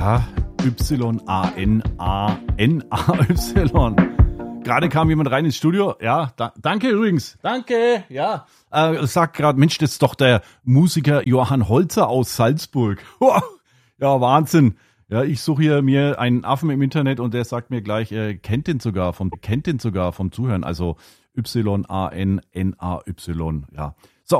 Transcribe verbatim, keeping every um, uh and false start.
Ja, Y A N A N A Y. Gerade kam jemand rein ins Studio. Ja, da, danke übrigens. Danke, ja. Äh, sagt gerade, Mensch, das ist doch der Musiker Johann Holzer aus Salzburg. Ja, Wahnsinn. Ja, ich suche hier mir einen Affen im Internet und der sagt mir gleich, er kennt den sogar vom, kennt den sogar vom Zuhören. Also Y A N N A Y. Ja.